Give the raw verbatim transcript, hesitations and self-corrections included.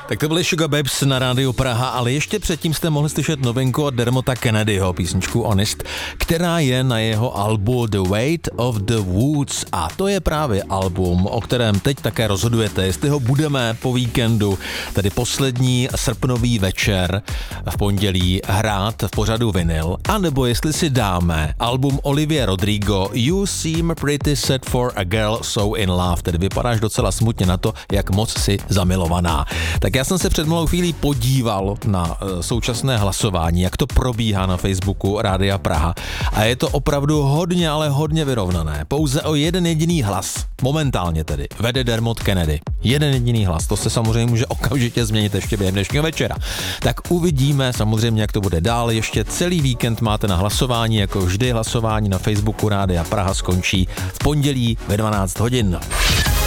Tak to byly Sugar Babes na rádiu Praha, ale ještě předtím jste mohli slyšet novinku od Dermota Kennedyho, písničku Honest, která je na jeho albu The Weight of the Woods. A to je právě album, o kterém teď také rozhodujete, jestli ho budeme po víkendu, tedy poslední srpnový večer v pondělí hrát v pořadu Vinyl, anebo jestli si dáme album Olivia Rodrigo You Seem Pretty Sad for a Girl So in Love, tedy vypadáš docela smutně na to, jak moc si zamilovaná. Tak já jsem se před malou chvílí podíval na uh, současné hlasování, jak to probíhá na Facebooku Rádia Praha a je to opravdu hodně, ale hodně vyrovnané. Pouze o jeden jediný hlas, momentálně tedy, vede Dermot Kennedy. Jeden jediný hlas, to se samozřejmě může okamžitě změnit ještě během dnešního večera. Tak uvidíme samozřejmě, jak to bude dál. Ještě celý víkend máte na hlasování, jako vždy hlasování na Facebooku Rádia Praha skončí v pondělí ve dvanáct hodin.